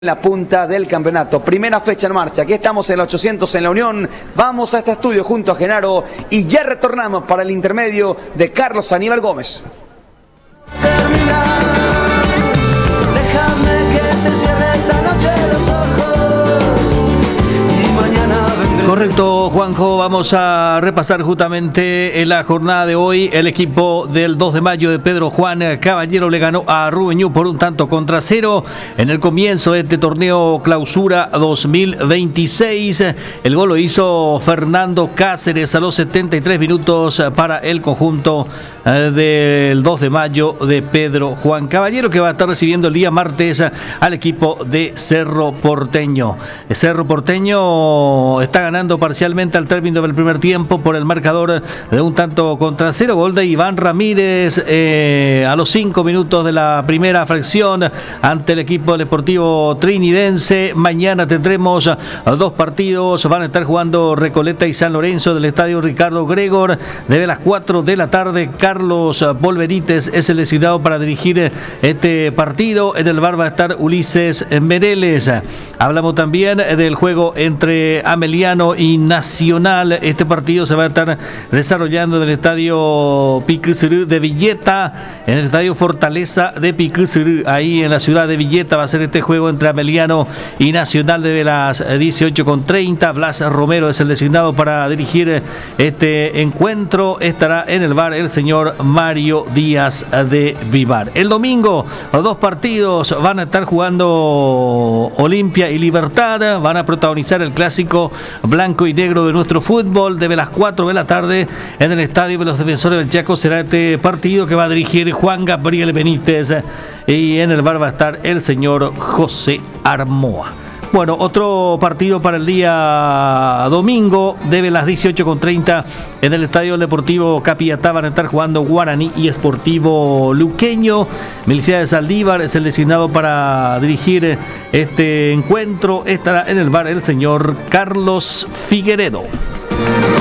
La punta del campeonato, primera fecha en marcha, aquí estamos en el 800 en La Unión, vamos a este estudio junto a Genaro y ya retornamos para el intermedio de Carlos Aníbal Gómez. Déjame que te cierre esta noche los ojos y mañana vendré. Correcto, Juanjo, vamos a repasar justamente en la jornada de hoy. El equipo del 2 de mayo de Pedro Juan Caballero le ganó a Rubén Ñu por 1-0 en el comienzo de este torneo Clausura 2026. El gol lo hizo Fernando Cáceres a los 73 minutos para el conjunto del 2 de mayo de Pedro Juan Caballero, que va a estar recibiendo el día martes al equipo de Cerro Porteño. Cerro Porteño está ganando parcialmente al término del primer tiempo por el marcador de 1-0. Gol de Iván Ramírez a los 5 minutos de la primera fracción ante el equipo deportivo trinidense. Mañana tendremos dos partidos, van a estar jugando Recoleta y San Lorenzo del estadio Ricardo Gregor desde las 4 de la tarde. Carlos Polverites es el designado para dirigir este partido. En el bar va a estar Ulises Mereles. Hablamos también del juego entre Ameliano y Nacional. Este partido se va a estar desarrollando en el estadio Piquizurú de Villeta, en el estadio Fortaleza de Piquizurú, ahí en la ciudad de Villeta va a ser este juego entre Ameliano y Nacional desde las 18:30. Blas Romero es el designado para dirigir este encuentro. Estará en el bar el señor Mario Díaz de Vivar. El domingo, dos partidos van a estar jugando Olimpia y Libertad, van a protagonizar el clásico blanco y negro de nuestro fútbol. Desde las 4 de la tarde en el estadio de los Defensores del Chaco será este partido que va a dirigir Juan Gabriel Benítez, y en el bar va a estar el señor José Armoa. Bueno, otro partido para el día domingo, debe las 18:30 en el Estadio Deportivo Capiatá van a estar jugando Guaraní y Sportivo Luqueño. Milicia de Saldívar es el designado para dirigir este encuentro. Estará en el bar el señor Carlos Figueredo.